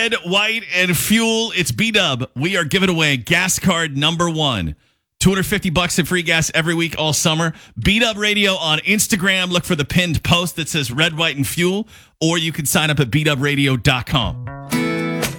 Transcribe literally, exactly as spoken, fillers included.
Red, White, and Fuel. It's B-Dub. We are giving away gas card number one. two hundred fifty bucks in free gas every week all summer. B-Dub Radio on Instagram. Look for the pinned post that says Red, White, and Fuel. Or you can sign up at b dub radio dot com.